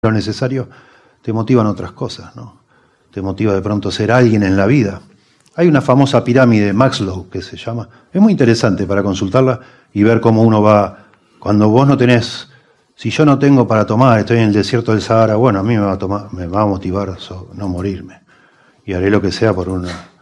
lo necesario, te motivan otras cosas, ¿no? Te motiva de pronto ser alguien en la vida. Hay una famosa pirámide, Maslow, que se llama. Es muy interesante para consultarla y ver cómo uno va. Cuando vos no tenés, si yo no tengo para tomar, estoy en el desierto del Sahara, bueno, a mí me va a motivar no morirme. Y haré lo que sea por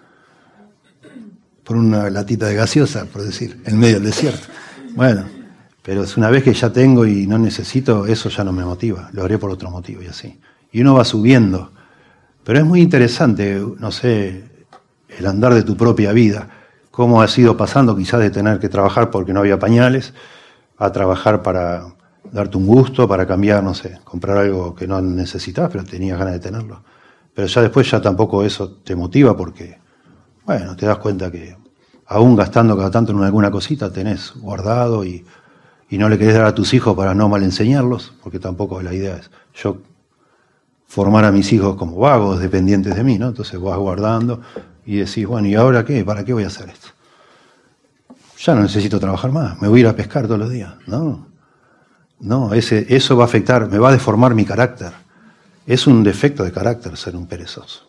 una latita de gaseosa, por decir, en medio del desierto. Bueno, pero es una vez que ya tengo y no necesito, eso ya no me motiva, lo haré por otro motivo y así. Y uno va subiendo. Pero es muy interesante, no sé, el andar de tu propia vida, cómo has ido pasando quizás de tener que trabajar porque no había pañales, a trabajar para darte un gusto, para cambiar, no sé, comprar algo que no necesitabas, pero tenías ganas de tenerlo. Pero ya después ya tampoco eso te motiva porque, bueno, te das cuenta que aún gastando cada tanto en alguna cosita tenés guardado y no le querés dar a tus hijos para no mal enseñarlos, porque tampoco la idea es yo formar a mis hijos como vagos, dependientes de mí, ¿no? Entonces vas guardando y decís, bueno, ¿y ahora qué? ¿Para qué voy a hacer esto? Ya no necesito trabajar más, me voy a ir a pescar todos los días. No, eso va a afectar, me va a deformar mi carácter. Es un defecto de carácter ser un perezoso.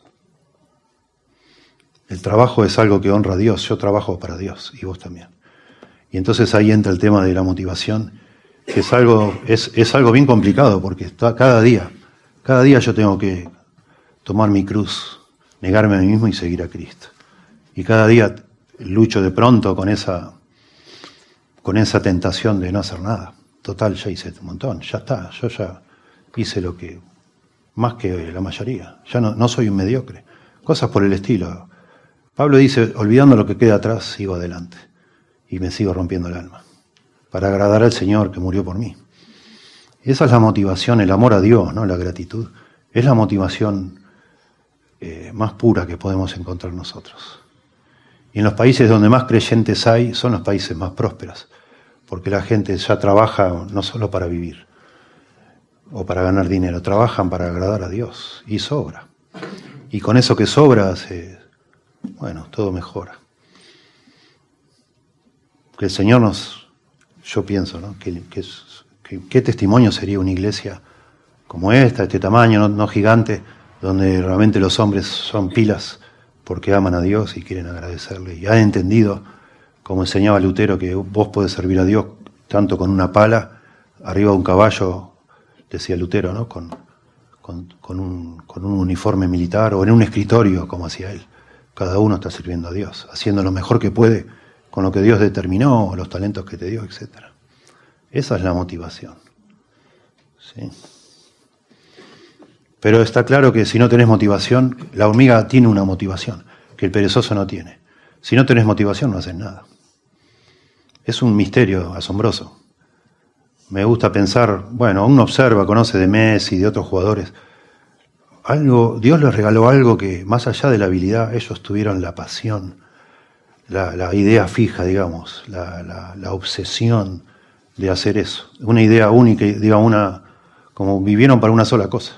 El trabajo es algo que honra a Dios, yo trabajo para Dios y vos también. Y entonces ahí entra el tema de la motivación, que es algo bien complicado, porque cada día yo tengo que tomar mi cruz, negarme a mí mismo y seguir a Cristo. Y cada día lucho de pronto con esa tentación de no hacer nada. Total, ya hice un montón, ya está, yo ya hice lo que, más que la mayoría, ya no soy un mediocre. Cosas por el estilo. Pablo dice, olvidando lo que queda atrás, sigo adelante. Y me sigo rompiendo el alma, para agradar al Señor que murió por mí. Y esa es la motivación, el amor a Dios, ¿no? La gratitud. Es la motivación más pura que podemos encontrar nosotros. Y en los países donde más creyentes hay, son los países más prósperos, porque la gente ya trabaja no solo para vivir o para ganar dinero, trabajan para agradar a Dios y sobra. Y con eso que sobra, todo mejora. Que el Señor yo pienso, ¿no? ¿Qué testimonio sería una iglesia como esta, este tamaño, no gigante, donde realmente los hombres son pilas porque aman a Dios y quieren agradecerle y han entendido, como enseñaba Lutero, que vos podés servir a Dios tanto con una pala, arriba de un caballo, decía Lutero, ¿no? Con un uniforme militar o en un escritorio, como hacía él. Cada uno está sirviendo a Dios, haciendo lo mejor que puede con lo que Dios determinó, los talentos que te dio, etc. Esa es la motivación. ¿Sí? Pero está claro que si no tenés motivación, la hormiga tiene una motivación que el perezoso no tiene. Si no tenés motivación, no haces nada. Es un misterio asombroso. Me gusta pensar, uno observa, conoce de Messi y de otros jugadores. Dios les regaló algo que, más allá de la habilidad, ellos tuvieron la pasión, la idea fija, digamos, la obsesión de hacer eso. Una idea única, digamos, como vivieron para una sola cosa.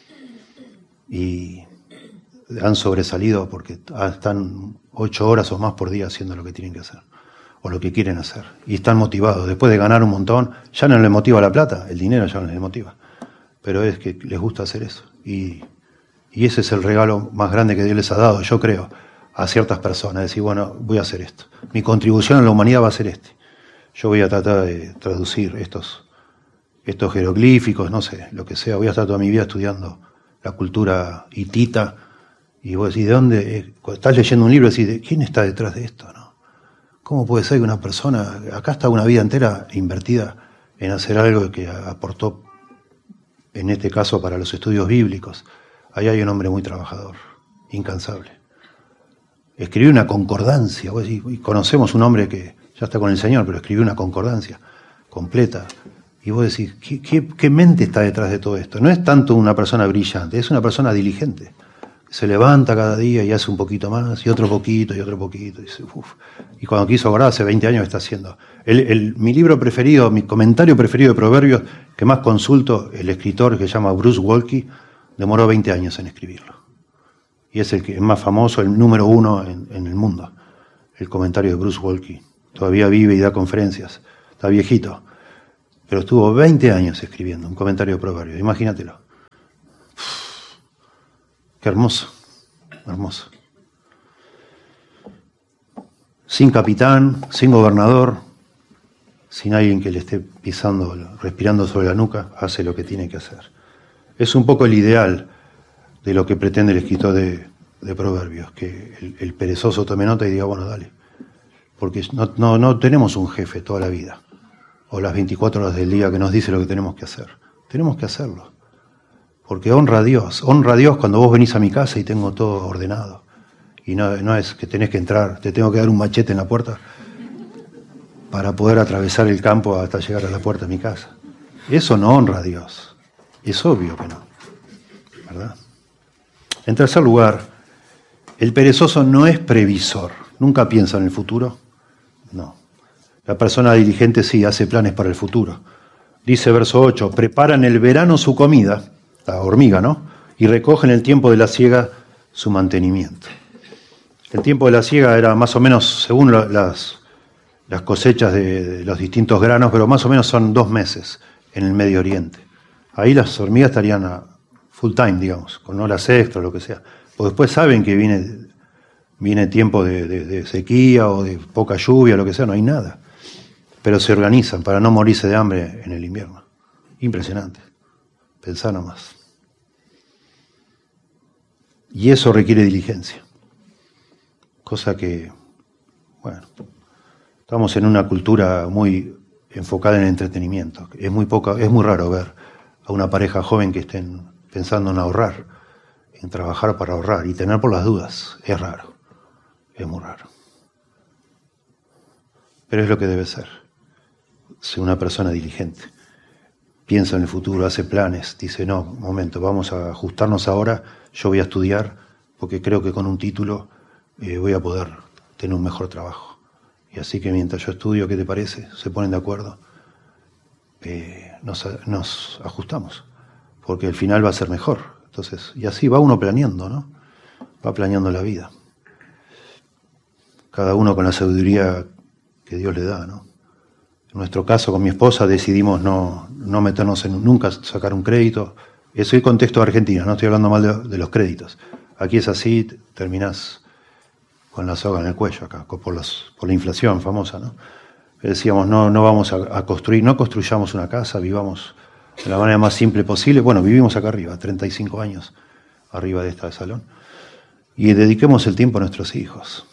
Y han sobresalido porque están 8 horas o más por día haciendo lo que tienen que hacer, o lo que quieren hacer. Y están motivados. Después de ganar un montón, ya no les motiva la plata, el dinero ya no les motiva. Pero es que les gusta hacer eso. Y ese es el regalo más grande que Dios les ha dado, yo creo, a ciertas personas. Decir, voy a hacer esto. Mi contribución a la humanidad va a ser este. Yo voy a tratar de traducir estos jeroglíficos, no sé, lo que sea. Voy a estar toda mi vida estudiando la cultura hitita. Y vos decís, ¿de dónde? Estás leyendo un libro y decís, ¿quién está detrás de esto? ¿No? ¿Cómo puede ser que una persona, acá está una vida entera invertida en hacer algo que aportó, en este caso, para los estudios bíblicos? Ahí hay un hombre muy trabajador, incansable. Escribió una concordancia, vos decís, conocemos un hombre que ya está con el Señor, pero escribió una concordancia completa. Y vos decís, ¿qué mente está detrás de todo esto? No es tanto una persona brillante, es una persona diligente. Se levanta cada día y hace un poquito más, y otro poquito, y otro poquito. Y cuando quiso acordar, hace 20 años está haciendo. Mi libro preferido, mi comentario preferido de Proverbios, que más consulto, el escritor que se llama Bruce Waltke, demoró 20 años en escribirlo. Y es el que es más famoso, el número 1 en el mundo. El comentario de Bruce Waltke. Todavía vive y da conferencias. Está viejito. Pero estuvo 20 años escribiendo un comentario de Proverbios. Imagínatelo. Qué hermoso, hermoso. Sin capitán, sin gobernador, sin alguien que le esté pisando, respirando sobre la nuca, hace lo que tiene que hacer. Es un poco el ideal de lo que pretende el escritor de Proverbios, que el perezoso tome nota y diga, bueno, dale. Porque no tenemos un jefe toda la vida, o las 24 horas del día que nos dice lo que tenemos que hacer. Tenemos que hacerlo. Porque honra a Dios cuando vos venís a mi casa y tengo todo ordenado. Y no es que tenés que entrar, te tengo que dar un machete en la puerta para poder atravesar el campo hasta llegar a la puerta de mi casa. Eso no honra a Dios. Es obvio que no. ¿Verdad? En tercer lugar, el perezoso no es previsor. Nunca piensa en el futuro. No. La persona diligente sí hace planes para el futuro. Dice verso 8, prepara en el verano su comida, la hormiga, ¿no? Y recoge en el tiempo de la siega su mantenimiento. El tiempo de la siega era más o menos, según las cosechas de los distintos granos, pero más o menos son 2 meses en el Medio Oriente. Ahí las hormigas estarían a full time, digamos, con horas extras, lo que sea. Porque después saben que viene tiempo de sequía o de poca lluvia, lo que sea, no hay nada. Pero se organizan para no morirse de hambre en el invierno. Impresionante. Pensá nomás. Y eso requiere diligencia. Cosa que, bueno, estamos en una cultura muy enfocada en el entretenimiento. Es muy raro ver a una pareja joven que estén pensando en ahorrar, en trabajar para ahorrar y tener por las dudas. Es raro. Es muy raro. Pero es lo que debe ser. Ser una persona diligente. Piensa en el futuro, hace planes, dice, no, un momento, vamos a ajustarnos ahora, yo voy a estudiar, porque creo que con un título voy a poder tener un mejor trabajo. Y así que mientras yo estudio, ¿qué te parece? Se ponen de acuerdo. Nos ajustamos, porque el final va a ser mejor. Entonces, y así va uno planeando, ¿no? Va planeando la vida. Cada uno con la sabiduría que Dios le da, ¿no? En nuestro caso, con mi esposa, decidimos no meternos en nunca sacar un crédito. Es el contexto de Argentina, no estoy hablando mal de los créditos. Aquí es así, terminás con la soga en el cuello acá, por la inflación famosa, ¿no? Decíamos, no vamos a construir, no construyamos una casa, vivamos de la manera más simple posible. Bueno, vivimos acá arriba, 35 años arriba de esta salón. Y dediquemos el tiempo a nuestros hijos.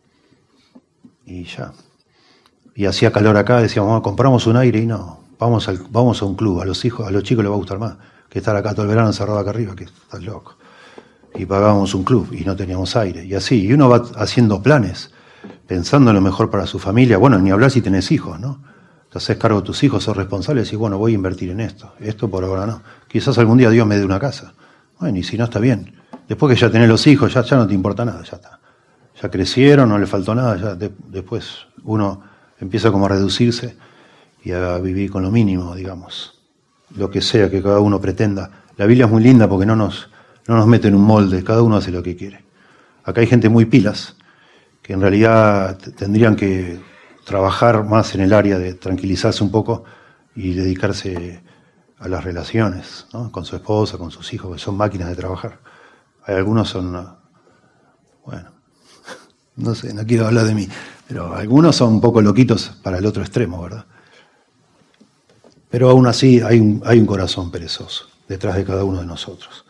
Y ya. Y hacía calor acá, decíamos, bueno, compramos un aire y no, vamos a un club, a los chicos les va a gustar más que estar acá todo el verano encerrado acá arriba, que estás loco. Y pagábamos un club y no teníamos aire. Y así, y uno va haciendo planes, pensando en lo mejor para su familia. Bueno, ni hablar si tenés hijos, ¿no? Te haces cargo de tus hijos, sos responsable y decís, bueno, voy a invertir en esto. Esto por ahora no. Quizás algún día Dios me dé una casa. Bueno, y si no, está bien. Después que ya tenés los hijos, ya no te importa nada, ya está. Ya crecieron, no le faltó nada, ya después uno empieza como a reducirse y a vivir con lo mínimo, digamos. Lo que sea que cada uno pretenda. La Biblia es muy linda porque no nos mete en un molde, cada uno hace lo que quiere. Acá hay gente muy pilas, que en realidad tendrían que trabajar más en el área de tranquilizarse un poco y dedicarse a las relaciones, ¿no? Con su esposa, con sus hijos, que son máquinas de trabajar. Hay algunos son, bueno, no sé, no quiero hablar de mí, pero algunos son un poco loquitos para el otro extremo, ¿verdad? Pero aún así hay un corazón perezoso detrás de cada uno de nosotros.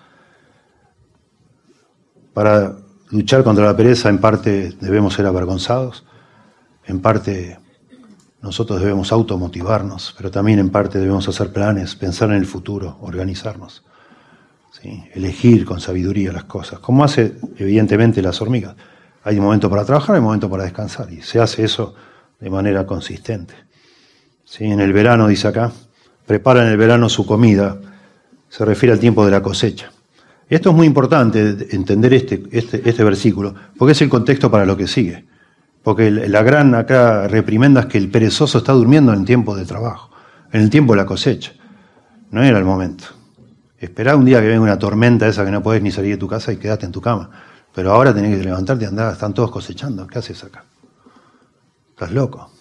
Para luchar contra la pereza, en parte debemos ser avergonzados, en parte nosotros debemos automotivarnos, pero también en parte debemos hacer planes, pensar en el futuro, organizarnos, ¿sí? Elegir con sabiduría las cosas, como hace evidentemente las hormigas. Hay un momento para trabajar, hay un momento para descansar, y se hace eso de manera consistente. ¿Sí? En el verano, dice acá, prepara en el verano su comida, se refiere al tiempo de la cosecha. Esto es muy importante, entender este versículo, porque es el contexto para lo que sigue. Porque la gran acá reprimenda es que el perezoso está durmiendo en el tiempo de trabajo, en el tiempo de la cosecha. No era el momento. Esperá un día que venga una tormenta esa que no podés ni salir de tu casa y quedate en tu cama. Pero ahora tenés que levantarte y andar, están todos cosechando. ¿Qué haces acá? Estás loco.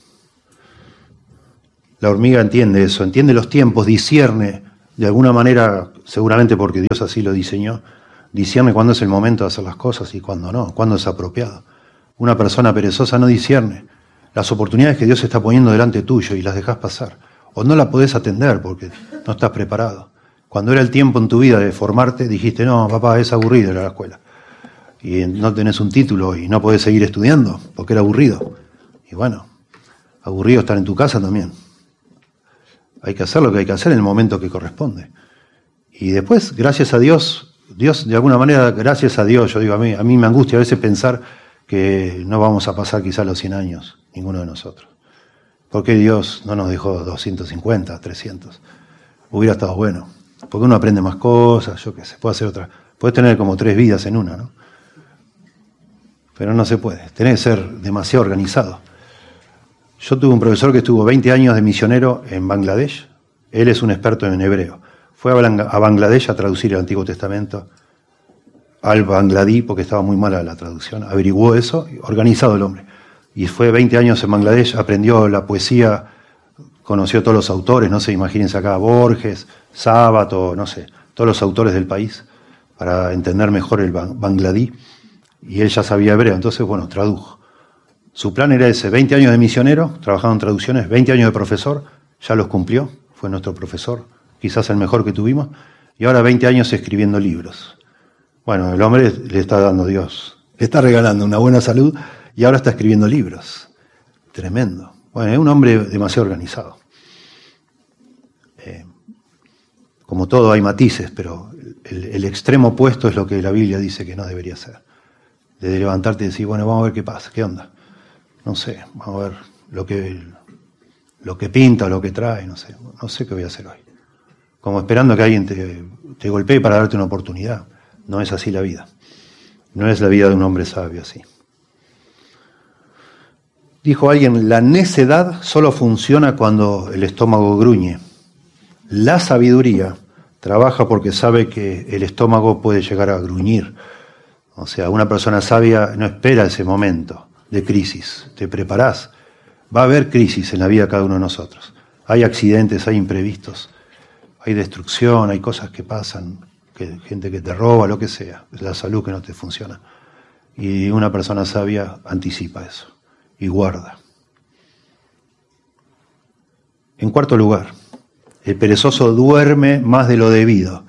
La hormiga entiende eso, entiende los tiempos, discierne de alguna manera, seguramente porque Dios así lo diseñó, discierne cuándo es el momento de hacer las cosas y cuándo no, cuándo es apropiado. Una persona perezosa no discierne las oportunidades que Dios está poniendo delante tuyo y las dejas pasar. O no la podés atender porque no estás preparado. Cuando era el tiempo en tu vida de formarte, dijiste, no, papá, es aburrido ir a la escuela. Y no tenés un título y no podés seguir estudiando porque era aburrido. Y bueno, aburrido estar en tu casa también. Hay que hacer lo que hay que hacer en el momento que corresponde. Y después, gracias a Dios, de alguna manera, gracias a Dios, yo digo, a mí me angustia a veces pensar que no vamos a pasar quizá los 100 años, ninguno de nosotros. ¿Por qué Dios no nos dejó 250, 300? Hubiera estado bueno. Porque uno aprende más cosas, yo qué sé, puede hacer otra. Puedes tener como 3 vidas en una, ¿no? Pero no se puede, tenés que ser demasiado organizado. Yo tuve un profesor que estuvo 20 años de misionero en Bangladesh. Él es un experto en hebreo. Fue a Bangladesh a traducir el Antiguo Testamento al bangladí, porque estaba muy mala la traducción. Averiguó eso, organizado el hombre. Y fue 20 años en Bangladesh, aprendió la poesía, conoció a todos los autores, no sé, imagínense acá, Borges, Sábato, no sé, todos los autores del país, para entender mejor el bangladí. Y él ya sabía hebreo, entonces, bueno, tradujo. Su plan era ese, 20 años de misionero, trabajando en traducciones, 20 años de profesor, ya los cumplió, fue nuestro profesor, quizás el mejor que tuvimos, y ahora 20 años escribiendo libros. Bueno, el hombre le está dando Dios, le está regalando una buena salud y ahora está escribiendo libros. Tremendo. Bueno, es un hombre demasiado organizado. Como todo hay matices, pero el extremo opuesto es lo que la Biblia dice que no debería ser. De levantarte y decir, bueno, vamos a ver qué pasa, qué onda. No sé, vamos a ver lo que pinta, lo que trae, no sé qué voy a hacer hoy. Como esperando que alguien te golpee para darte una oportunidad. No es así la vida. No es la vida de un hombre sabio así. Dijo alguien, la necedad solo funciona cuando el estómago gruñe. La sabiduría trabaja porque sabe que el estómago puede llegar a gruñir. O sea, una persona sabia no espera ese momento de crisis. Te preparás. Va a haber crisis en la vida de cada uno de nosotros. Hay accidentes, hay imprevistos, hay destrucción, hay cosas que pasan, gente que te roba, lo que sea, la salud que no te funciona. Y una persona sabia anticipa eso y guarda. En cuarto lugar, el perezoso duerme más de lo debido.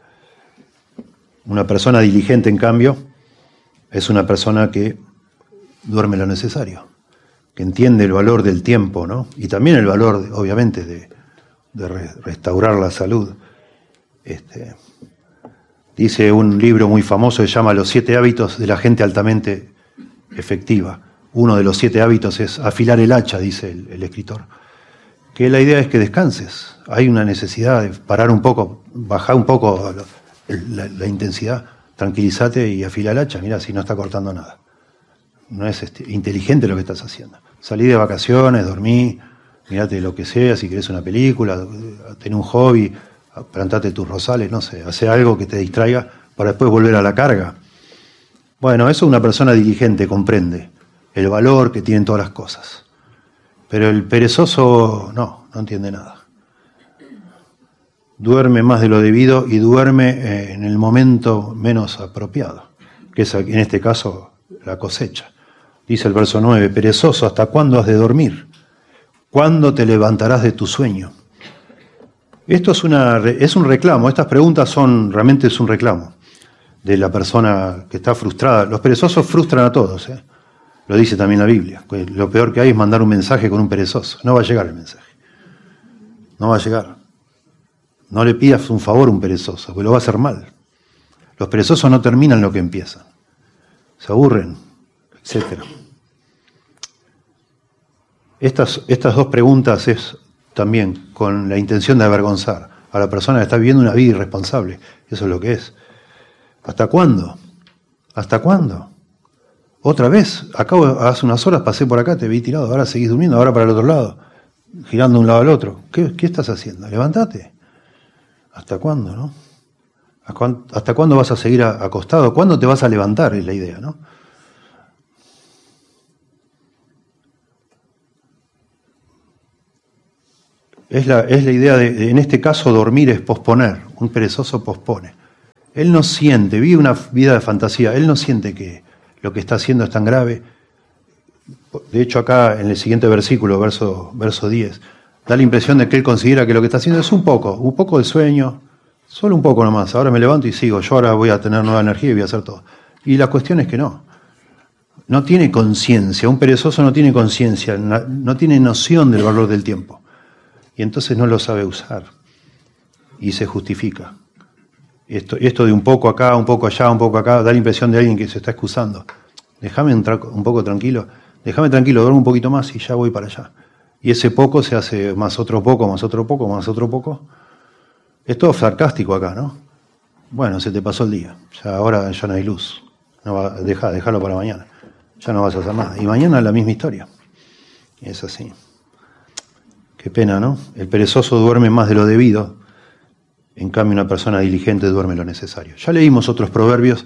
Una persona diligente, en cambio, es una persona que duerme lo necesario, que entiende el valor del tiempo, ¿no? Y también el valor, obviamente, de restaurar la salud. Dice un libro muy famoso que se llama Los 7 hábitos de la gente altamente efectiva. Uno de los 7 hábitos es afilar el hacha, dice el escritor. Que la idea es que descanses. Hay una necesidad de parar un poco, bajar un poco la intensidad, tranquilízate y afila el hacha. Mirá, si no está cortando nada. No es inteligente lo que estás haciendo. Salí de vacaciones, dormí, mirate lo que sea, si querés una película, ten un hobby, plantate tus rosales, no sé, hace algo que te distraiga para después volver a la carga. Bueno, eso una persona diligente comprende el valor que tienen todas las cosas. Pero el perezoso no entiende nada. Duerme más de lo debido y duerme en el momento menos apropiado, que es en este caso la cosecha. Dice el verso 9, perezoso, ¿hasta cuándo has de dormir? ¿Cuándo te levantarás de tu sueño? Esto es un reclamo, estas preguntas realmente es un reclamo de la persona que está frustrada. Los perezosos frustran a todos, lo dice también la Biblia. Lo peor que hay es mandar un mensaje con un perezoso. No va a llegar el mensaje. No va a llegar. No le pidas un favor a un perezoso, porque lo va a hacer mal. Los perezosos no terminan lo que empiezan. Se aburren, etc. Estas 2 preguntas es también con la intención de avergonzar a la persona que está viviendo una vida irresponsable. Eso es lo que es. ¿Hasta cuándo? ¿Hasta cuándo? Otra vez, hace unas horas pasé por acá, te vi tirado, ahora seguís durmiendo, ahora para el otro lado, girando de un lado al otro. ¿Qué estás haciendo? Levántate. ¿Hasta cuándo, no? ¿Hasta cuándo vas a seguir acostado? ¿Cuándo te vas a levantar? Es la idea, ¿no? Es la idea en este caso, dormir es posponer. Un perezoso pospone. Él no siente, vive una vida de fantasía, él no siente que lo que está haciendo es tan grave. De hecho, acá en el siguiente versículo, verso 10, da la impresión de que él considera que lo que está haciendo es un poco de sueño, solo un poco nomás. Ahora me levanto y sigo, yo ahora voy a tener nueva energía y voy a hacer todo. Y la cuestión es que no tiene conciencia, un perezoso no tiene conciencia, no tiene noción del valor del tiempo. Y entonces no lo sabe usar y se justifica. Esto de un poco acá, un poco allá, un poco acá, da la impresión de alguien que se está excusando. Déjame entrar un poco tranquilo, déjame tranquilo, duermo un poquito más y ya voy para allá. Y ese poco se hace más otro poco, más otro poco, más otro poco. Es todo sarcástico acá, ¿no? Bueno, se te pasó el día, ahora ya no hay luz. Déjalo para mañana. Ya no vas a hacer nada. Y mañana la misma historia. Es así. Qué pena, ¿no? El perezoso duerme más de lo debido. En cambio, una persona diligente duerme lo necesario. Ya leímos otros proverbios.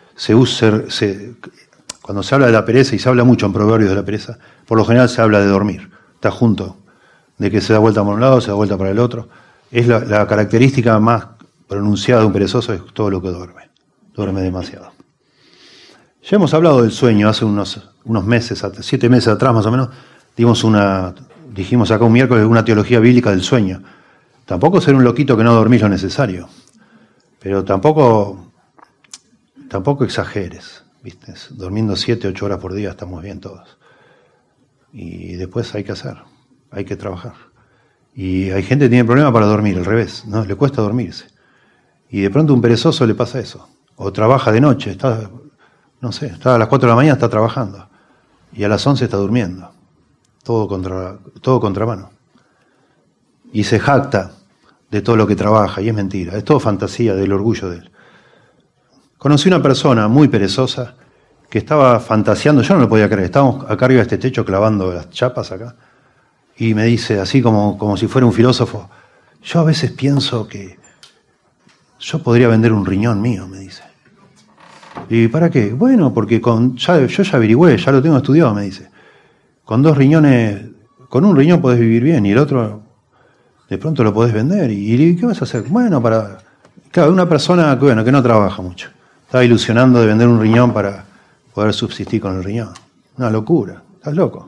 Cuando se habla de la pereza, y se habla mucho en proverbios de la pereza, por lo general se habla de dormir. Está junto. De que se da vuelta por un lado, se da vuelta para el otro. Es la característica más pronunciada de un perezoso, es todo lo que duerme. Duerme demasiado. Ya hemos hablado del sueño hace unos meses, 7 meses atrás más o menos, dijimos acá un miércoles una teología bíblica del sueño. Tampoco ser un loquito que no dormís lo necesario, pero tampoco exageres, ¿viste? Durmiendo 7, 8 horas por día estamos bien todos. Y después hay que trabajar. Y hay gente que tiene problemas para dormir, al revés, ¿no? Le cuesta dormirse. Y de pronto a un perezoso le pasa eso. O trabaja de noche, está a las 4 de la mañana está trabajando. Y a las 11 está durmiendo. Todo contramano. Y se jacta de todo lo que trabaja, y es mentira. Es todo fantasía del orgullo de él. Conocí una persona muy perezosa que estaba fantaseando, yo no lo podía creer, estábamos acá arriba de este techo clavando las chapas acá, y me dice, así como si fuera un filósofo, yo a veces pienso que yo podría vender un riñón mío, me dice. ¿Y para qué? Bueno, porque yo ya averigüé, ya lo tengo estudiado, me dice. Con un riñón podés vivir bien y el otro de pronto lo podés vender. ¿Y qué vas a hacer? Bueno, claro, una persona que no trabaja mucho. Estaba ilusionando de vender un riñón para poder subsistir con el riñón. Una locura, estás loco.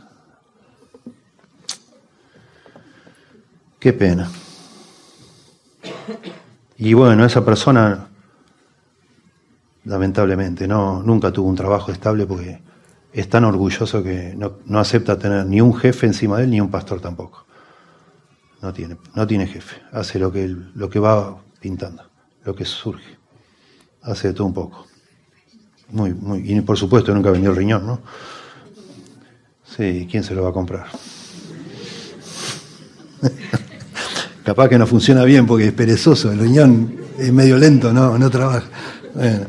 Qué pena. Y bueno, esa persona lamentablemente nunca tuvo un trabajo estable porque es tan orgulloso que no acepta tener ni un jefe encima de él ni un pastor tampoco. No tiene jefe, hace lo que va pintando, lo que surge, hace de todo un poco. Y por supuesto nunca vendió el riñón, ¿no? Sí, ¿quién se lo va a comprar? Capaz que no funciona bien porque es perezoso, el riñón es medio lento, no trabaja. Bueno.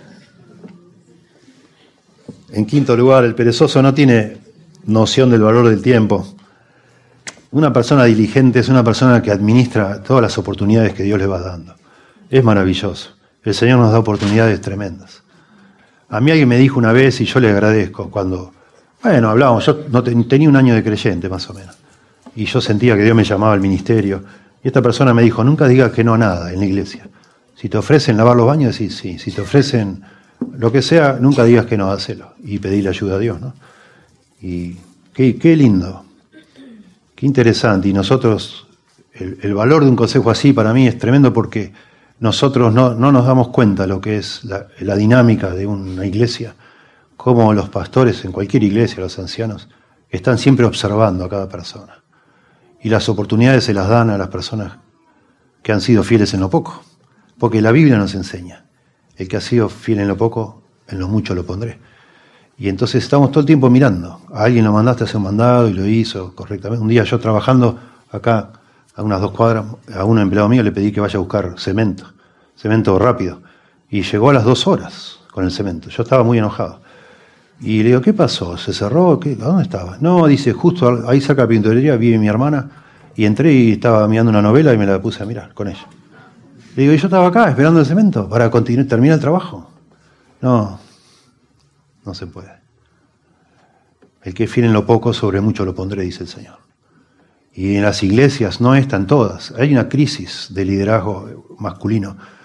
En quinto lugar, el perezoso no tiene noción del valor del tiempo. Una persona diligente es una persona que administra todas las oportunidades que Dios le va dando. Es maravilloso. El Señor nos da oportunidades tremendas. A mí alguien me dijo una vez, y yo le agradezco, hablábamos, yo tenía un año de creyente más o menos, y yo sentía que Dios me llamaba al ministerio, y esta persona me dijo, nunca digas que no a nada en la iglesia. Si te ofrecen lavar los baños, decís sí. Si te ofrecen lo que sea, nunca digas que no, hacelo. Y pedirle ayuda a Dios, ¿no? Y qué lindo, qué interesante. Y nosotros, el valor de un consejo así para mí es tremendo porque nosotros no nos damos cuenta lo que es la dinámica de una iglesia, cómo los pastores en cualquier iglesia, los ancianos, están siempre observando a cada persona. Y las oportunidades se las dan a las personas que han sido fieles en lo poco. Porque la Biblia nos enseña, el que ha sido fiel en lo poco, en lo mucho lo pondré. Y entonces estamos todo el tiempo mirando. A alguien lo mandaste a hacer un mandado y lo hizo correctamente. Un día yo trabajando acá, a unas 2 cuadras, a un empleado mío le pedí que vaya a buscar cemento rápido. Y llegó a las 2 horas con el cemento. Yo estaba muy enojado. Y le digo, ¿qué pasó? ¿Se cerró? ¿A dónde estaba? No, dice, justo ahí cerca de la pintorería vi a mi hermana y entré y estaba mirando una novela y me la puse a mirar con ella. Le digo, ¿y yo estaba acá esperando el cemento para terminar el trabajo? No se puede. El que es fiel en lo poco, sobre mucho lo pondré, dice el Señor. Y en las iglesias no están todas. Hay una crisis de liderazgo masculino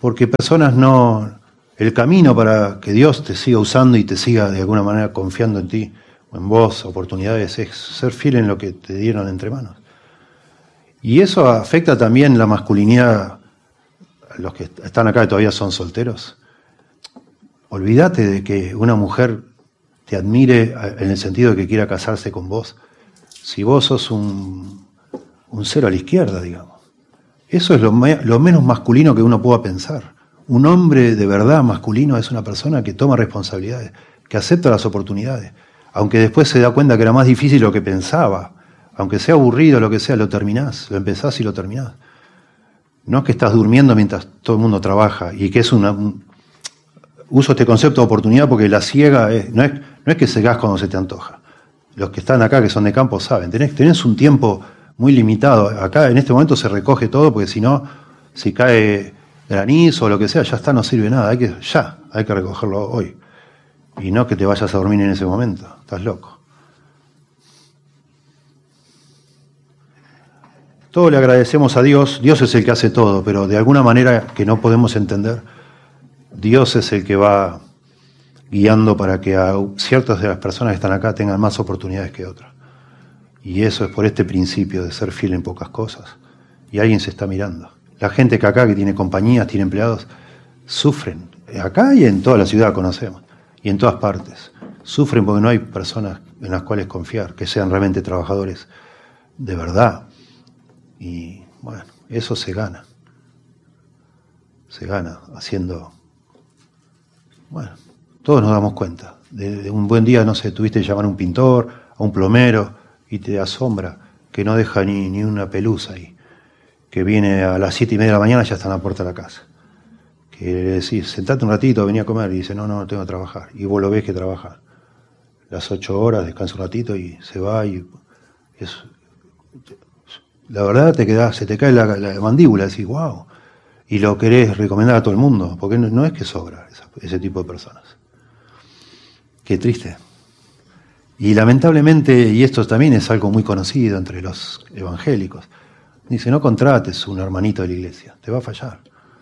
Porque personas no... El camino para que Dios te siga usando y te siga de alguna manera confiando en ti, o en vos, oportunidades, es ser fiel en lo que te dieron entre manos. Y eso afecta también la masculinidad. Los que están acá y todavía son solteros. Olvídate de que una mujer te admire en el sentido de que quiera casarse con vos, si vos sos un cero a la izquierda, digamos. Eso es lo menos masculino que uno pueda pensar. Un hombre de verdad masculino es una persona que toma responsabilidades, que acepta las oportunidades, aunque después se da cuenta que era más difícil de lo que pensaba. Aunque sea aburrido, lo que sea, lo terminás, lo empezás y lo terminás. No es que estás durmiendo mientras todo el mundo trabaja y que es uso este concepto de oportunidad porque la ciega no es que cegás cuando se te antoja. Los que están acá, que son de campo, saben. Tenés un tiempo muy limitado. Acá en este momento se recoge todo porque si no, si cae granizo o lo que sea, ya está, no sirve nada. Hay que recogerlo hoy. Y no que te vayas a dormir en ese momento. Estás loco. Todo le agradecemos a Dios. Dios es el que hace todo, pero de alguna manera que no podemos entender, Dios es el que va guiando para que a ciertas de las personas que están acá tengan más oportunidades que otras. Y eso es por este principio de ser fiel en pocas cosas. Y alguien se está mirando. La gente que acá, que tiene compañías, tiene empleados, sufren. Acá y en toda la ciudad conocemos. Y en todas partes. Sufren porque no hay personas en las cuales confiar, que sean realmente trabajadores de verdad. Y bueno, eso se gana. Se gana haciendo... Bueno, todos nos damos cuenta. De un buen día, no sé, tuviste que llamar a un pintor, a un plomero, y te asombra que no deja ni una pelusa ahí. Que viene a las 7:30 de la mañana y ya está en la puerta de la casa. Que le decís, sentate un ratito, vení a comer, y dice, no, tengo que trabajar. Y vos lo ves que trabaja las 8 horas, descansa un ratito y se va. Y la verdad se te cae la mandíbula, decís, wow. Y lo querés recomendar a todo el mundo, porque no es que sobra ese tipo de personas. Qué triste. Y lamentablemente, y esto también es algo muy conocido entre los evangélicos, dice, no contrates un hermanito de la iglesia, te va a fallar.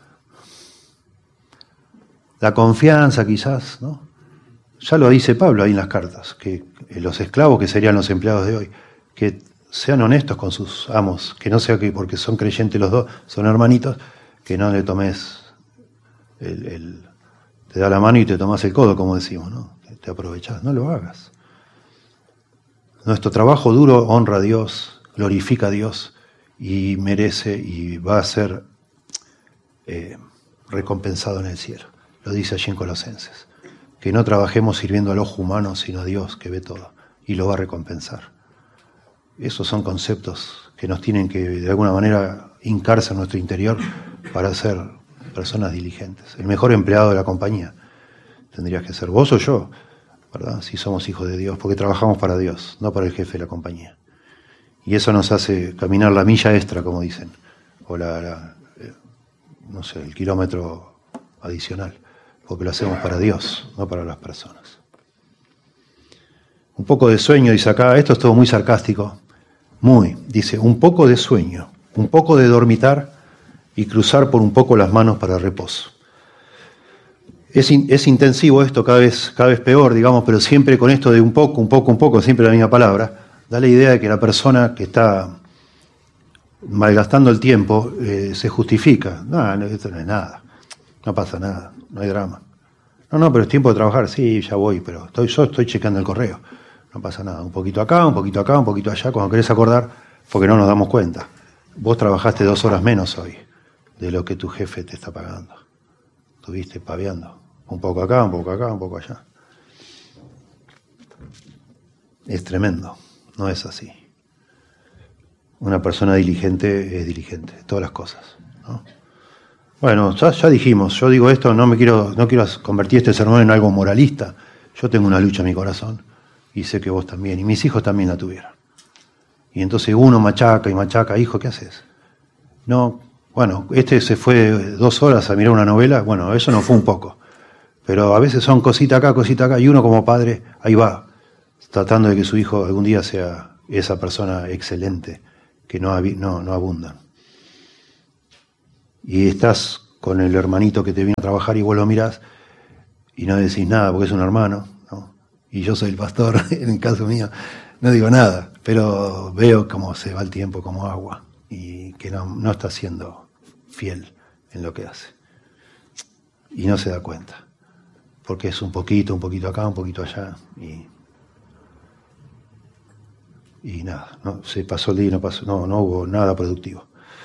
La confianza quizás, ¿no? Ya lo dice Pablo ahí en las cartas, que los esclavos, que serían los empleados de hoy, que sean honestos con sus amos, que no sea que porque son creyentes los dos, son hermanitos, que no le tomes te da la mano y te tomas el codo, como decimos, ¿no? Te aprovechás, no lo hagas. Nuestro trabajo duro honra a Dios, glorifica a Dios y merece y va a ser recompensado en el cielo. Lo dice allí en Colosenses. Que no trabajemos sirviendo al ojo humano, sino a Dios que ve todo y lo va a recompensar. Esos son conceptos que nos tienen que de alguna manera hincarse en nuestro interior para ser personas diligentes. El mejor empleado de la compañía tendrías que ser vos o yo, ¿verdad? Si somos hijos de Dios, porque trabajamos para Dios, no para el jefe de la compañía. Y eso nos hace caminar la milla extra, como dicen, o no sé, el kilómetro adicional, porque lo hacemos para Dios, no para las personas. Un poco de sueño, dice acá, esto es todo muy sarcástico, dice, un poco de sueño, un poco de dormitar y cruzar por un poco las manos para reposo. Es intensivo esto, cada vez peor, digamos, pero siempre con esto de un poco, siempre la misma palabra, da la idea de que la persona que está malgastando el tiempo se justifica. No, esto no es nada, no pasa nada, no hay drama. No, pero es tiempo de trabajar, sí, ya voy, pero yo estoy checando el correo. No pasa nada, un poquito acá, un poquito allá, cuando querés acordar, porque no nos damos cuenta. Vos trabajaste 2 horas menos hoy de lo que tu jefe te está pagando. Estuviste paveando. Un poco acá, un poco allá. Es tremendo, no es así. Una persona diligente es diligente, todas las cosas, ¿no? Bueno, ya dijimos, yo digo esto, no quiero convertir este sermón en algo moralista. Yo tengo una lucha en mi corazón y sé que vos también, y mis hijos también la tuvieron. Y entonces uno machaca, hijo, ¿qué haces? No, bueno, se fue 2 horas a mirar una novela, bueno, eso no fue un poco. Pero a veces son cosita acá, y uno como padre, ahí va, tratando de que su hijo algún día sea esa persona excelente, que no abundan. Y estás con el hermanito que te viene a trabajar y vos lo mirás y no decís nada porque es un hermano, ¿no? Y yo soy el pastor, en el caso mío, no digo nada, pero veo cómo se va el tiempo como agua y que no está siendo fiel en lo que hace. Y no se da cuenta, porque es un poquito acá, un poquito allá, y nada, no, se pasó el día y no hubo nada productivo.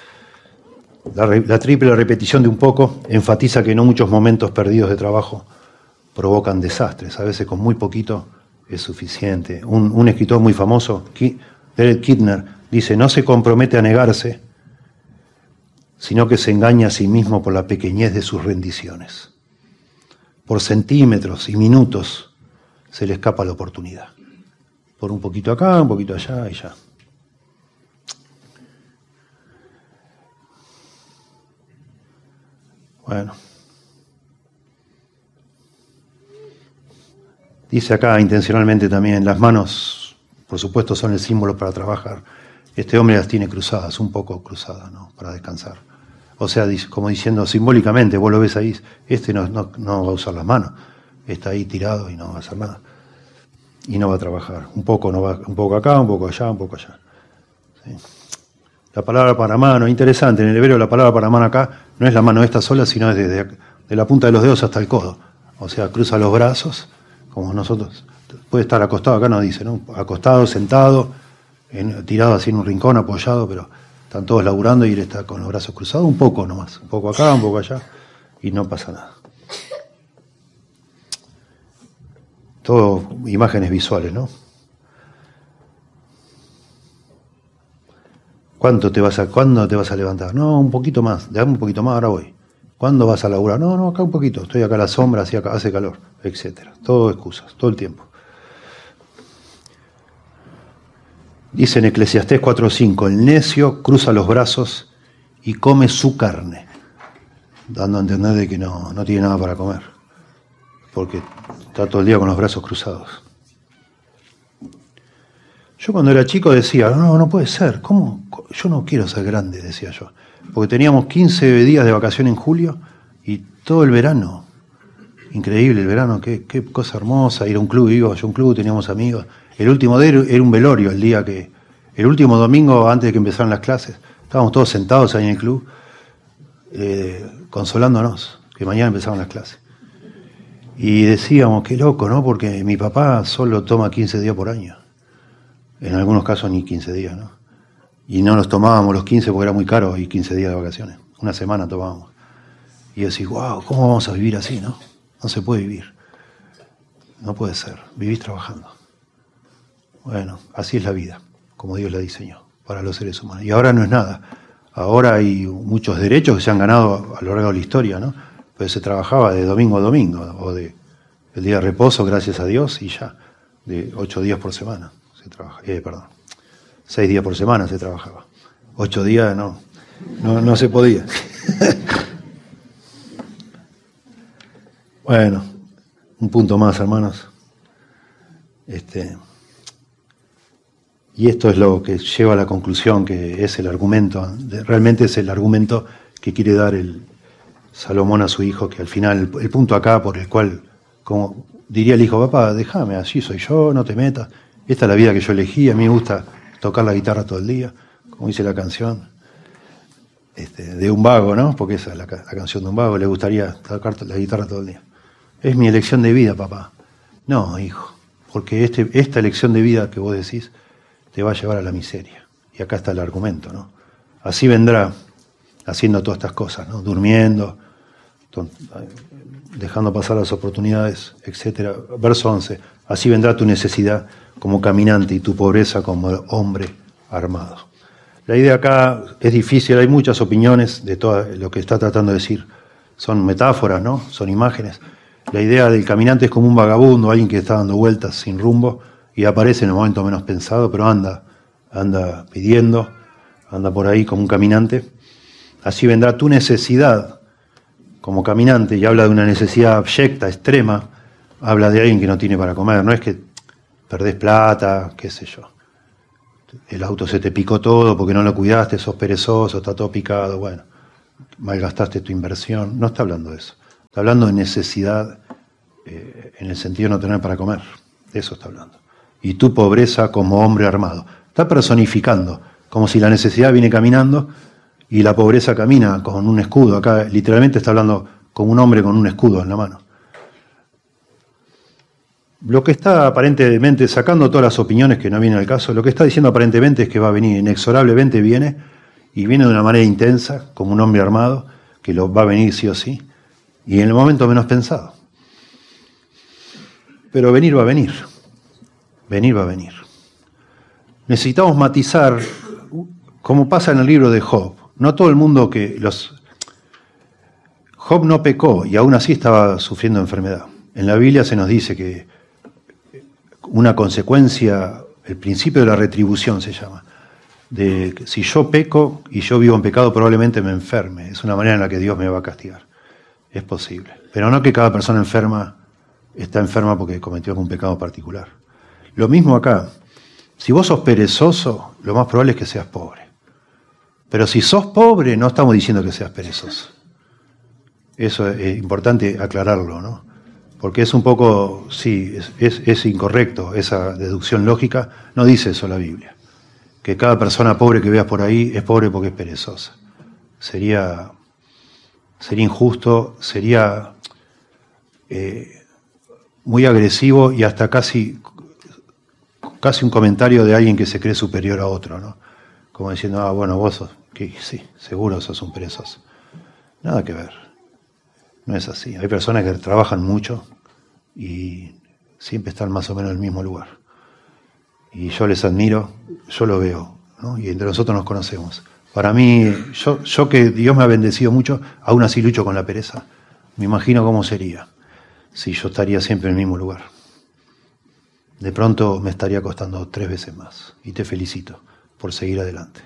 La triple repetición de un poco enfatiza que no muchos momentos perdidos de trabajo provocan desastres. A veces con muy poquito es suficiente. Un escritor muy famoso, Derek Kidner, dice: no se compromete a negarse, sino que se engaña a sí mismo por la pequeñez de sus rendiciones. Por centímetros y minutos se le escapa la oportunidad. Por un poquito acá, un poquito allá y ya. Bueno. Dice acá intencionalmente también, las manos, por supuesto, son el símbolo para trabajar. Este hombre las tiene cruzadas, un poco cruzadas, ¿no? Para descansar. O sea, como diciendo simbólicamente, vos lo ves ahí, no va a usar las manos, está ahí tirado y no va a hacer nada. Y no va a trabajar. Un poco acá, un poco allá, un poco allá. ¿Sí? La palabra para mano, interesante, en el hebreo la palabra para mano acá no es la mano esta sola, sino es de la punta de los dedos hasta el codo. O sea, cruza los brazos, como nosotros. Puede estar acostado, acá nos dice, ¿no? Acostado, sentado, tirado así en un rincón, apoyado, pero están todos laburando y él está con los brazos cruzados, un poco nomás, un poco acá, un poco allá, y no pasa nada. Todo imágenes visuales, ¿no? ¿Cuándo te vas a levantar? No, un poquito más, dame un poquito más, ahora voy. ¿Cuándo vas a laburar? No, acá un poquito, estoy acá a la sombra, así acá hace calor, etcétera. Todo excusas, todo el tiempo. Dice en Eclesiastés 4:5, el necio cruza los brazos y come su carne, dando a entender de que no tiene nada para comer, porque está todo el día con los brazos cruzados. Yo cuando era chico decía, no puede ser, ¿cómo? Yo no quiero ser grande, decía yo. Porque teníamos 15 días de vacación en julio y todo el verano. Increíble el verano, qué cosa hermosa, ir a un club, iba yo a un club, teníamos amigos. El último día era un velorio, el último domingo antes de que empezaran las clases. Estábamos todos sentados ahí en el club, consolándonos, que mañana empezaban las clases. Y decíamos, qué loco, ¿no? Porque mi papá solo toma 15 días por año. En algunos casos ni 15 días, ¿no? Y no nos tomábamos los 15 porque era muy caro y 15 días de vacaciones. Una semana tomábamos. Y yo decía, wow, ¿cómo vamos a vivir así, no? No se puede vivir. No puede ser. Vivís trabajando. Bueno, así es la vida, como Dios la diseñó para los seres humanos. Y ahora no es nada. Ahora hay muchos derechos que se han ganado a lo largo de la historia, ¿no? Pero se trabajaba de domingo a domingo, o de el día de reposo, gracias a Dios, y ya, de 8 días por semana. 6 días por semana se trabajaba. 8 días no se podía. Bueno, un punto más, hermanos. Y esto es lo que lleva a la conclusión, que es el argumento, realmente es el argumento que quiere dar el Salomón a su hijo, que al final, el punto acá por el cual, como diría el hijo, papá, déjame, así soy yo, no te metas. Esta es la vida que yo elegí, a mí me gusta tocar la guitarra todo el día, como dice la canción, de un vago, ¿no? Porque esa es la canción de un vago, le gustaría tocar la guitarra todo el día. Es mi elección de vida, papá. No, hijo, porque esta elección de vida que vos decís te va a llevar a la miseria. Y acá está el argumento, ¿no? Así vendrá haciendo todas estas cosas, ¿no? Durmiendo, dejando pasar las oportunidades, etcétera. Verso 11. Así vendrá tu necesidad como caminante y tu pobreza como hombre armado. La idea acá es difícil, hay muchas opiniones de todo lo que está tratando de decir. Son metáforas, ¿no? Son imágenes. La idea del caminante es como un vagabundo, alguien que está dando vueltas sin rumbo y aparece en el momento menos pensado, pero anda pidiendo, anda por ahí como un caminante. Así vendrá tu necesidad como caminante, y habla de una necesidad abyecta, extrema, habla de alguien que no tiene para comer, no es que perdés plata, qué sé yo, el auto se te picó todo porque no lo cuidaste, sos perezoso, está todo picado, bueno, malgastaste tu inversión. No está hablando de eso. Está hablando de necesidad en el sentido de no tener para comer. De eso está hablando. Y tu pobreza como hombre armado. Está personificando, como si la necesidad viene caminando y la pobreza camina con un escudo. Acá literalmente está hablando como un hombre con un escudo en la mano. Lo que está aparentemente, sacando todas las opiniones que no vienen al caso, lo que está diciendo aparentemente es que va a venir, inexorablemente viene, y viene de una manera intensa, como un hombre armado, que lo va a venir sí o sí, y en el momento menos pensado. Pero venir va a venir. Venir va a venir. Necesitamos matizar, como pasa en el libro de Job. No todo el mundo Job no pecó y aún así estaba sufriendo enfermedad. En la Biblia se nos dice que una consecuencia, el principio de la retribución se llama, de que si yo peco y yo vivo en pecado probablemente me enferme. Es una manera en la que Dios me va a castigar. Es posible. Pero no que cada persona enferma está enferma porque cometió algún pecado particular. Lo mismo acá. Si vos sos perezoso, lo más probable es que seas pobre. Pero si sos pobre, no estamos diciendo que seas perezoso. Eso es importante aclararlo, ¿no? Porque es un poco, sí, es incorrecto esa deducción lógica. No dice eso la Biblia. Que cada persona pobre que veas por ahí es pobre porque es perezosa. Sería injusto, sería muy agresivo y hasta casi un comentario de alguien que se cree superior a otro, ¿no? Como diciendo, bueno, vos sos, que sí, seguro sos un perezoso. Nada que ver. No es así. Hay personas que trabajan mucho y siempre están más o menos en el mismo lugar. Y yo les admiro, yo lo veo, ¿no? Y entre nosotros nos conocemos. Para mí, yo que Dios me ha bendecido mucho, aún así lucho con la pereza. Me imagino cómo sería si yo estaría siempre en el mismo lugar. De pronto me estaría costando 3 veces más. Y te felicito por seguir adelante.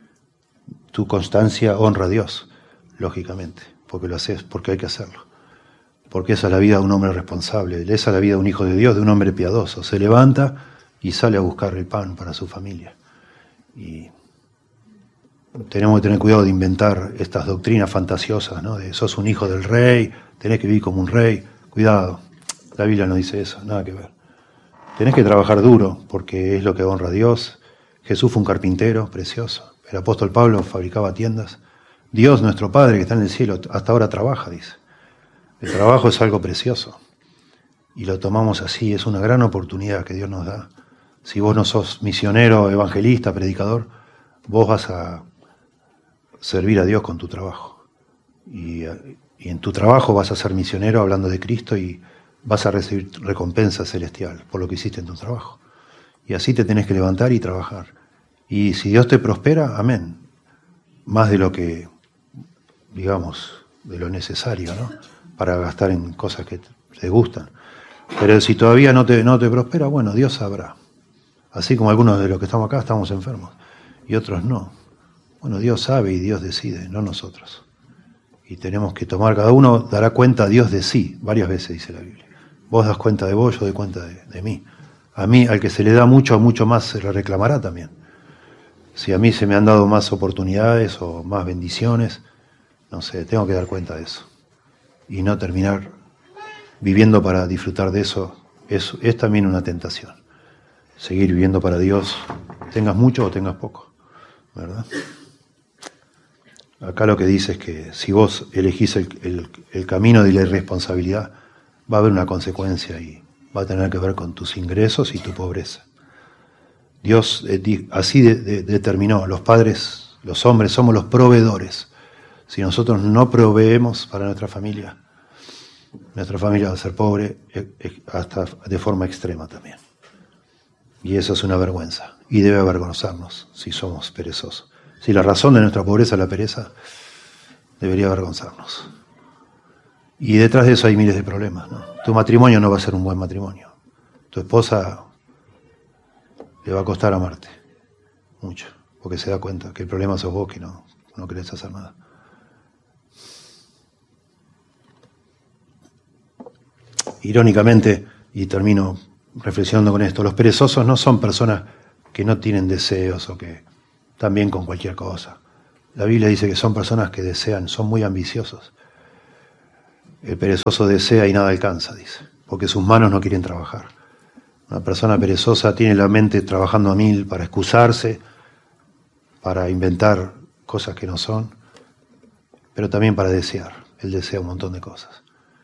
Tu constancia honra a Dios, lógicamente, porque lo haces, porque hay que hacerlo. Porque esa es la vida de un hombre responsable, esa es la vida de un hijo de Dios, de un hombre piadoso. Se levanta y sale a buscar el pan para su familia. Y tenemos que tener cuidado de inventar estas doctrinas fantasiosas, ¿no? De sos un hijo del rey, tenés que vivir como un rey. Cuidado, la Biblia no dice eso, nada que ver. Tenés que trabajar duro, porque es lo que honra a Dios. Jesús fue un carpintero precioso. El apóstol Pablo fabricaba tiendas. Dios, nuestro Padre que está en el cielo, hasta ahora trabaja, dice. El trabajo es algo precioso. Y lo tomamos así, es una gran oportunidad que Dios nos da. Si vos no sos misionero, evangelista, predicador, vos vas a servir a Dios con tu trabajo. Y en tu trabajo vas a ser misionero hablando de Cristo y vas a recibir recompensa celestial por lo que hiciste en tu trabajo. Y así te tenés que levantar y trabajar. Y si Dios te prospera, amén. Más de lo que, digamos, de lo necesario, ¿no? Para gastar en cosas que te gustan. Pero si todavía no te prospera, bueno, Dios sabrá. Así como algunos de los que estamos acá estamos enfermos y otros no. Bueno, Dios sabe y Dios decide, no nosotros. Y tenemos que tomar, cada uno dará cuenta a Dios de sí, varias veces dice la Biblia. Vos das cuenta de vos, yo doy cuenta de mí. A mí, al que se le da mucho, mucho más se le reclamará también. Si a mí se me han dado más oportunidades o más bendiciones, no sé, tengo que dar cuenta de eso. Y no terminar viviendo para disfrutar de eso, es también una tentación. Seguir viviendo para Dios, tengas mucho o tengas poco, ¿verdad? Acá lo que dice es que si vos elegís el camino de la irresponsabilidad, va a haber una consecuencia y va a tener que ver con tus ingresos y tu pobreza. Dios así determinó, los padres, los hombres, somos los proveedores. Si nosotros no proveemos para nuestra familia va a ser pobre hasta de forma extrema también. Y eso es una vergüenza. Y debe avergonzarnos si somos perezosos. Si la razón de nuestra pobreza es la pereza, debería avergonzarnos. Y detrás de eso hay miles de problemas, ¿no? Tu matrimonio no va a ser un buen matrimonio. Tu esposa le va a costar amarte mucho, porque se da cuenta que el problema sos vos, que no querés hacer nada. Irónicamente, y termino reflexionando con esto, los perezosos no son personas que no tienen deseos o que están bien con cualquier cosa. La Biblia dice que son personas que desean, son muy ambiciosos. El perezoso desea y nada alcanza, dice, porque sus manos no quieren trabajar. Una persona perezosa tiene la mente trabajando a mil para excusarse, para inventar cosas que no son, pero también para desear. Él desea un montón de cosas.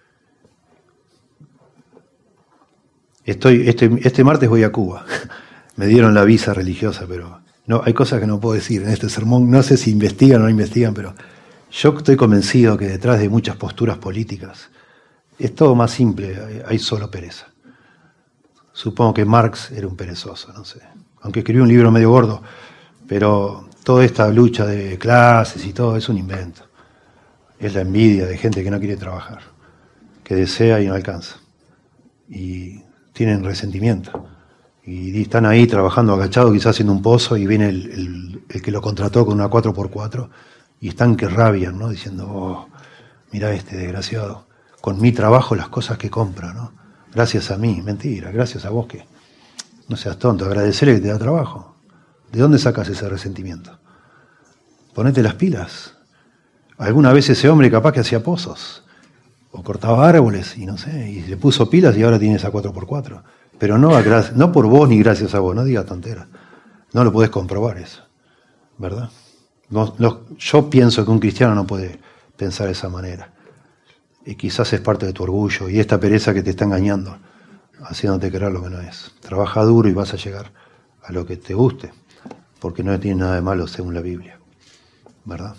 Este martes voy a Cuba. Me dieron la visa religiosa, pero no, hay cosas que no puedo decir en este sermón. No sé si investigan o no investigan, pero yo estoy convencido que detrás de muchas posturas políticas es todo más simple, hay solo pereza. Supongo que Marx era un perezoso, no sé. Aunque escribió un libro medio gordo, pero toda esta lucha de clases y todo es un invento. Es la envidia de gente que no quiere trabajar, que desea y no alcanza. Y tienen resentimiento. Y están ahí trabajando agachados, quizás haciendo un pozo, y viene el que lo contrató con una 4x4, y están que rabian, ¿no? Diciendo, oh, mira este desgraciado, con mi trabajo las cosas que compra, ¿no? Gracias a mí. Mentira, gracias a vos que no seas tonto, agradecerle que te da trabajo. ¿De dónde sacas ese resentimiento? Ponete las pilas. Alguna vez ese hombre capaz que hacía pozos, o cortaba árboles, y no sé, y le puso pilas y ahora tiene esa 4x4. Pero no por vos ni gracias a vos, no digas tonteras. No lo podés comprobar eso, ¿verdad? Yo pienso que un cristiano no puede pensar de esa manera. Y quizás es parte de tu orgullo y esta pereza que te está engañando, haciéndote creer lo que no es. Trabaja duro y vas a llegar a lo que te guste, porque no tiene nada de malo según la Biblia, ¿verdad?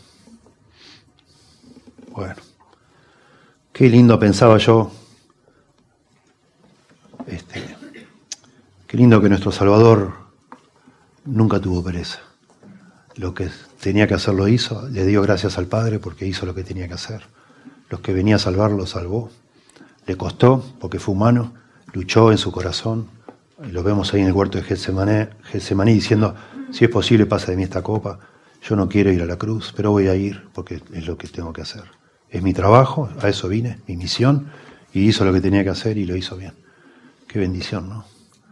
Bueno, qué lindo pensaba yo, qué lindo que nuestro Salvador nunca tuvo pereza. Lo que tenía que hacer lo hizo, le dio gracias al Padre porque hizo lo que tenía que hacer. Los que venía a salvar lo salvó. Le costó porque fue humano, luchó en su corazón. Lo vemos ahí en el huerto de Getsemaní diciendo, si es posible pasa de mí esta copa. Yo no quiero ir a la cruz, pero voy a ir porque es lo que tengo que hacer. Es mi trabajo, a eso vine, mi misión, y hizo lo que tenía que hacer y lo hizo bien. Qué bendición, ¿no?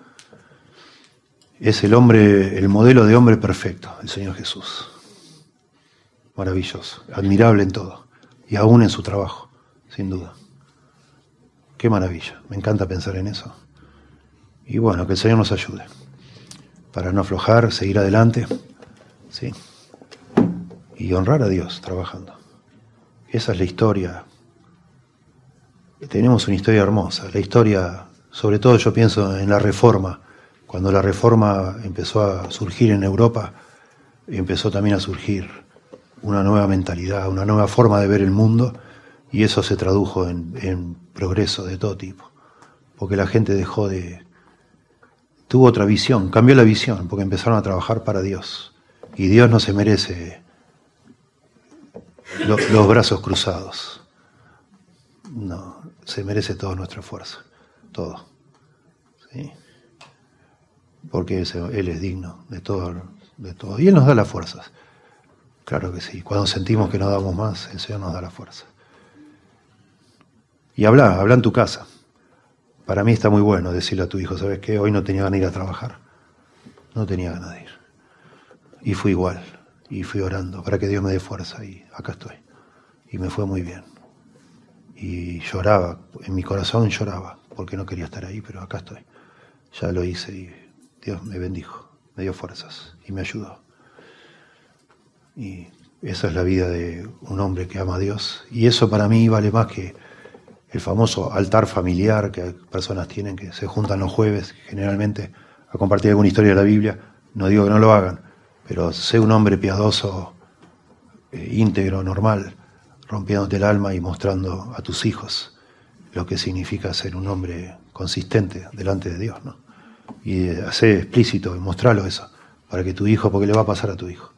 Es el modelo de hombre perfecto, el Señor Jesús. Maravilloso, admirable en todo, y aún en su trabajo, sin duda. Qué maravilla, me encanta pensar en eso. Y bueno, que el Señor nos ayude para no aflojar, seguir adelante, ¿sí? Y honrar a Dios trabajando. Esa es la historia. Tenemos una historia hermosa, la historia, sobre todo yo pienso en la Reforma. Cuando la Reforma empezó a surgir en Europa, empezó también a surgir una nueva mentalidad, una nueva forma de ver el mundo, y eso se tradujo en progreso de todo tipo. Porque la gente tuvo otra visión, cambió la visión, porque empezaron a trabajar para Dios. Y Dios no se merece los brazos cruzados. No, se merece toda nuestra fuerza, todo. ¿Sí? Porque Él es digno de todo. Y Él nos da las fuerzas. Claro que sí. Cuando sentimos que no damos más, el Señor nos da la fuerza. Y habla en tu casa. Para mí está muy bueno decirle a tu hijo, ¿sabes qué? Hoy no tenía ganas de ir a trabajar. No tenía ganas de ir. Y fui igual. Y fui orando para que Dios me dé fuerza. Y acá estoy. Y me fue muy bien. Y lloraba. En mi corazón lloraba. Porque no quería estar ahí, pero acá estoy. Ya lo hice y Dios me bendijo. Me dio fuerzas. Y me ayudó. Y esa es la vida de un hombre que ama a Dios. Y eso para mí vale más que el famoso altar familiar que personas tienen, que se juntan los jueves generalmente a compartir alguna historia de la Biblia. No digo que no lo hagan, pero sé un hombre piadoso, íntegro, normal, rompiéndote el alma y mostrando a tus hijos lo que significa ser un hombre consistente delante de Dios, ¿no? Y hacer explícito y mostrarlo eso, para que tu hijo, porque le va a pasar a tu hijo.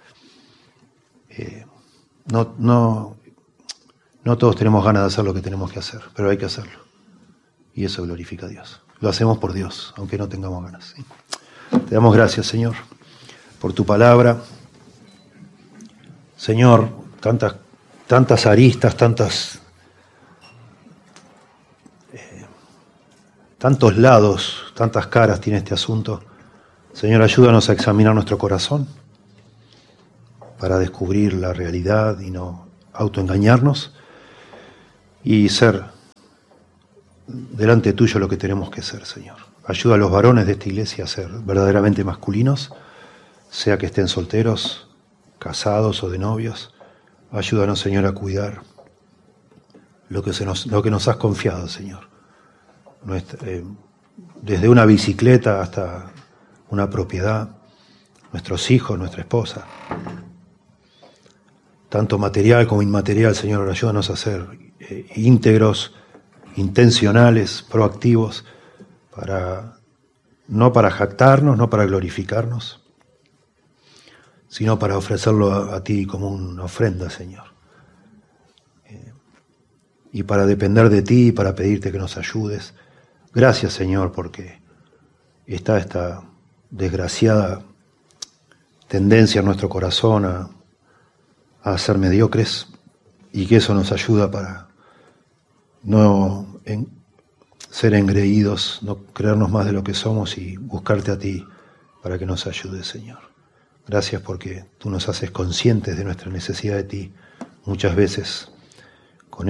No todos tenemos ganas de hacer lo que tenemos que hacer, pero hay que hacerlo. Y eso glorifica a Dios. Lo hacemos por Dios, aunque no tengamos ganas. ¿Sí? Te damos gracias, Señor, por tu palabra. Señor, tantas aristas, tantos lados, tantas caras tiene este asunto. Señor, ayúdanos a examinar nuestro corazón para descubrir la realidad y no autoengañarnos y ser delante tuyo lo que tenemos que ser, Señor. Ayuda a los varones de esta iglesia a ser verdaderamente masculinos, sea que estén solteros, casados o de novios. Ayúdanos, Señor, a cuidar lo que nos has confiado, Señor. Desde una bicicleta hasta una propiedad, nuestros hijos, nuestra esposa. Tanto material como inmaterial, Señor, ayúdanos a ser íntegros, intencionales, proactivos, no para jactarnos, no para glorificarnos, sino para ofrecerlo a ti como una ofrenda, Señor. Y para depender de ti, para pedirte que nos ayudes. Gracias, Señor, porque está esta desgraciada tendencia en nuestro corazón a ser mediocres, y que eso nos ayuda para no ser engreídos, no creernos más de lo que somos y buscarte a ti para que nos ayudes, Señor. Gracias porque tú nos haces conscientes de nuestra necesidad de ti muchas veces con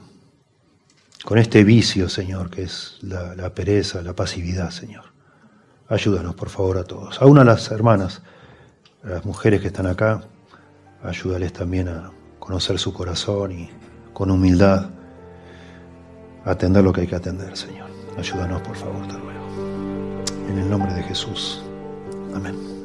este vicio, Señor, que es la pereza, la pasividad, Señor. Ayúdanos, por favor, a todos. Aún a las hermanas, a las mujeres que están acá, ayúdales también a conocer su corazón y con humildad atender lo que hay que atender, Señor. Ayúdanos, por favor, te ruego. En el nombre de Jesús. Amén.